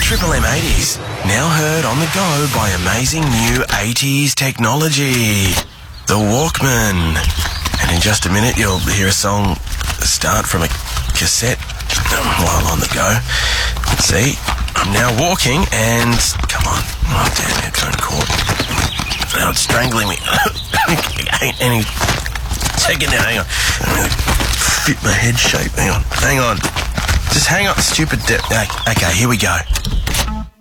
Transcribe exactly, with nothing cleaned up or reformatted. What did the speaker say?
Triple M eighties, now heard on the go by amazing new eighties technology. The Walkman. And in just a minute, you'll hear a song start from a cassette while on the go. Let's see. I'm now walking and... Come on. Oh, damn, it's going caught. Now it's strangling me. Any second now, hang on. I'm going to fit my head shape. Hang on. Hang on. Just hang on, stupid... De- okay, here we go.